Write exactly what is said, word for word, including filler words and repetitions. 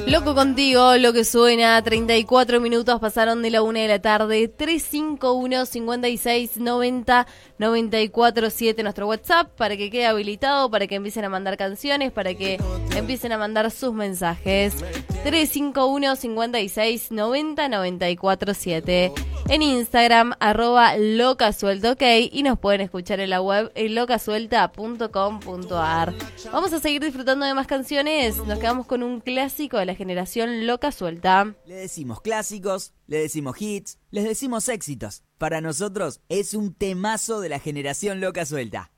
Loco contigo, lo que suena, treinta y cuatro minutos pasaron de la una de la tarde, trescientos cincuenta y uno, cincuenta y seis, noventa, noventa y cuatro siete, nuestro WhatsApp, para que quede habilitado, para que empiecen a mandar canciones, para que empiecen a mandar sus mensajes. trescientos cincuenta y uno, cincuenta y seis, noventa, noventa y cuatro siete. En Instagram, arroba locasuelta, ok, y nos pueden escuchar en la web en locasuelta punto com punto a r. Vamos a seguir disfrutando de más canciones, nos quedamos con un clásico de la generación Loca Suelta. Le decimos clásicos, le decimos hits, les decimos éxitos. Para nosotros es un temazo de la generación Loca Suelta.